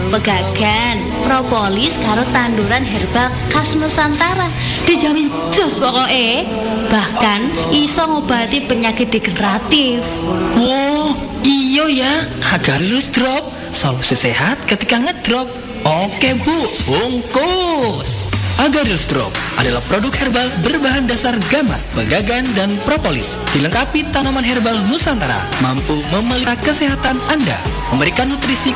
pegagan, propolis karo tanduran herbal khas Nusantara. Dijamin jos pokoknya. Bahkan iso ngobati penyakit degeneratif. Wow, iyo ya, Agarylus Drop, solusi sehat ketika ngedrop. Oke bu, bungkus. Agarylus Drop adalah produk herbal berbahan dasar gamat, pegagan, dan propolis. Dilengkapi tanaman herbal Nusantara, mampu memelihara kesehatan Anda, memberikan nutrisi